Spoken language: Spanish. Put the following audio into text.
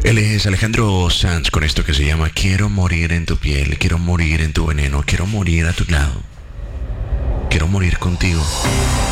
Él es Alejandro Sanz con esto que se llama Quiero morir en tu piel, quiero morir en tu veneno, quiero morir a tu lado, quiero morir contigo.